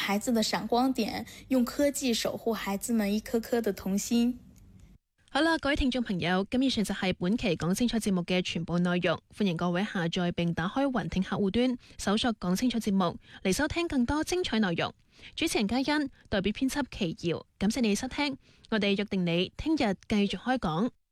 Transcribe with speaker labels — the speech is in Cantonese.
Speaker 1: 孩子的閃光點，用科技守護孩子們一顆顆的童心。
Speaker 2: 好啦，各位聽眾朋友，咁以上就係本期講清楚節目嘅全部內容。歡迎各位下載並打開雲聽客戶端，搜索講清楚節目嚟收聽更多精彩內容。主持人嘉欣，代表編輯祁瑤，感謝你收聽，我哋約定你聽日繼續開講。